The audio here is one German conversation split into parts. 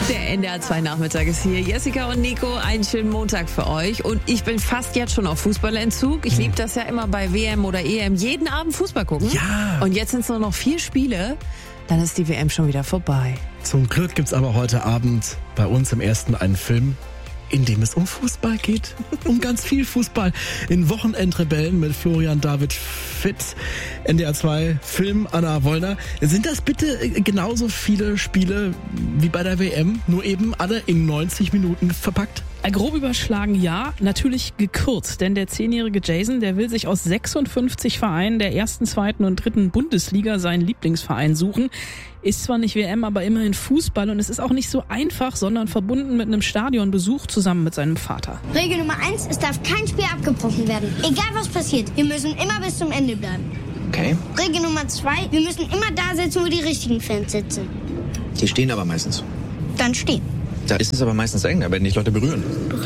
Der NDR 2 Nachmittag ist hier. Jessica und Nico, einen schönen Montag für euch. Und ich bin fast jetzt schon auf Fußballentzug. Ich liebe das ja immer bei WM oder EM. Jeden Abend Fußball gucken. Ja. Und jetzt sind es nur noch 4 Spiele. Dann ist die WM schon wieder vorbei. Zum Glück gibt's aber heute Abend bei uns im Ersten einen Film, in dem es um Fußball geht. Um ganz viel Fußball. In Wochenendrebellen mit Florian David Fitz. NDR 2 Film, Anna Wollner. Sind das bitte genauso viele Spiele wie bei der WM? Nur eben alle in 90 Minuten verpackt? Grob überschlagen ja, natürlich gekürzt, denn der 10-jährige Jason, der will sich aus 56 Vereinen der 1., 2. und 3. Bundesliga seinen Lieblingsverein suchen. Ist zwar nicht WM, aber immerhin Fußball und es ist auch nicht so einfach, sondern verbunden mit einem Stadionbesuch zusammen mit seinem Vater. Regel Nummer 1, es darf kein Spiel abgebrochen werden. Egal was passiert, wir müssen immer bis zum Ende bleiben. Okay. Regel Nummer 2, wir müssen immer da sitzen, wo die richtigen Fans sitzen. Die stehen aber meistens. Dann stehen. Da ist es aber meistens eng, da werden nicht Leute berühren.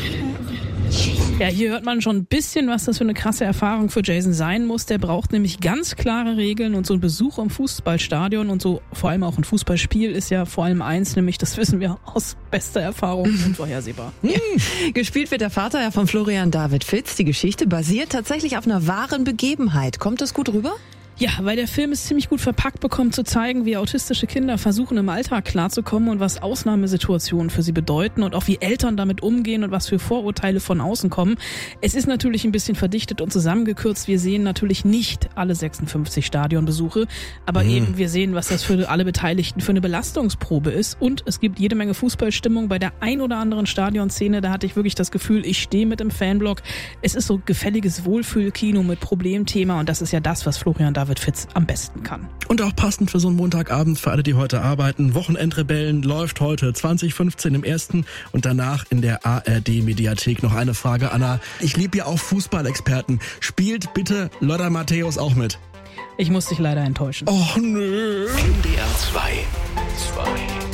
Ja, hier hört man schon ein bisschen, was das für eine krasse Erfahrung für Jason sein muss. Der braucht nämlich ganz klare Regeln und so ein Besuch im Fußballstadion und so vor allem auch ein Fußballspiel ist ja vor allem eins, nämlich das wissen wir aus bester Erfahrung unvorhersehbar. Gespielt wird der Vater ja von Florian David Fitz. Die Geschichte basiert tatsächlich auf einer wahren Begebenheit. Kommt das gut rüber? Ja, weil der Film es ziemlich gut verpackt bekommt, zu zeigen, wie autistische Kinder versuchen, im Alltag klarzukommen und was Ausnahmesituationen für sie bedeuten und auch wie Eltern damit umgehen und was für Vorurteile von außen kommen. Es ist natürlich ein bisschen verdichtet und zusammengekürzt. Wir sehen natürlich nicht alle 56 Stadionbesuche, aber eben wir sehen, was das für alle Beteiligten für eine Belastungsprobe ist. Und es gibt jede Menge Fußballstimmung bei der ein oder anderen Stadionszene. Da hatte ich wirklich das Gefühl, ich stehe mit im Fanblock. Es ist so gefälliges Wohlfühlkino mit Problemthema und das ist ja das, was Florian David Fitz am besten kann. Und auch passend für so einen Montagabend für alle, die heute arbeiten. Wochenendrebellen läuft heute 2015 im Ersten und danach in der ARD-Mediathek. Noch eine Frage, Anna. Ich liebe ja auch Fußballexperten. Spielt bitte Lothar Matthäus auch mit? Ich muss dich leider enttäuschen. Och nö. NDR 2.